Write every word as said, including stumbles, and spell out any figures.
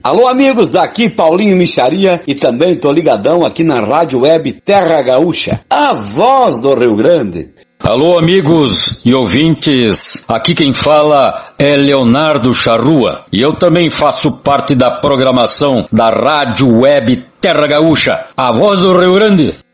Alô amigos, aqui Paulinho Micharia e também tô ligadão aqui na Rádio Web Terra Gaúcha, a voz do Rio Grande. Alô amigos e ouvintes, aqui quem fala é Leonardo Charrua e eu também faço parte da programação da Rádio Web Terra Gaúcha, a voz do Rio Grande.